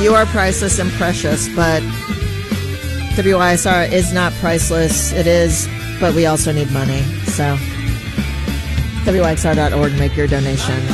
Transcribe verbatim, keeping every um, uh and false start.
you are priceless and precious, but W Y S R is not priceless. It is, but we also need money. So W Y X R dot org, make your donation.